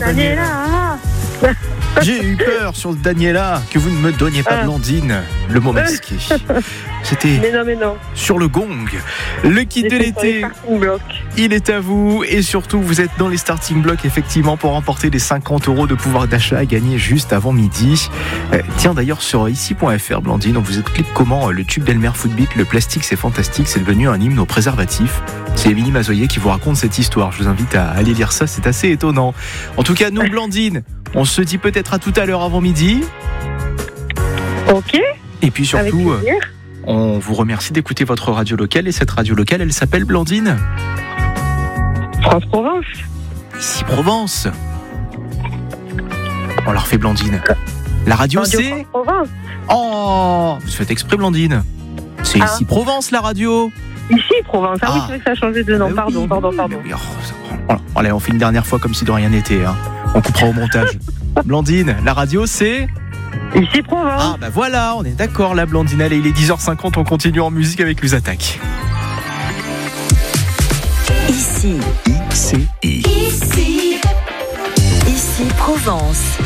Daniela. J'ai eu peur sur le Daniela que vous ne me donniez pas Blandine, le mot masqué. C'était Mais non. sur le gong. Le kit de l'été, il est à vous. Et surtout, vous êtes dans les starting blocks, effectivement, pour remporter les 50 € de pouvoir d'achat à gagner juste avant midi. Tiens, d'ailleurs, sur ici.fr, Blandine, on vous explique comment le tube d'Elmer Footbeat, le plastique, c'est fantastique, c'est devenu un hymne au préservatif. C'est Émilie Mazoyer qui vous raconte cette histoire. Je vous invite à aller lire ça, c'est assez étonnant. En tout cas, nous, Blandine, on se dit peut-être à tout à l'heure avant midi. Ok. Et puis surtout, on vous remercie d'écouter votre radio locale. Et cette radio locale, elle s'appelle Blandine France Provence. Ici Provence. On leur fait Blandine. La radio, c'est France Provence. Oh, vous faites exprès, Blandine. C'est ici Provence, la radio. Ici Provence. Oui, c'est vrai que ça a changé de nom. Pardon. Allez, on fait une dernière fois comme si de rien n'était. On coupera au montage. Blandine, la radio, c'est ici Provence. Ah, bah voilà, on est d'accord, la Blandine. Allez, il est 10h50, on continue en musique avec les attaques. Ici Provence.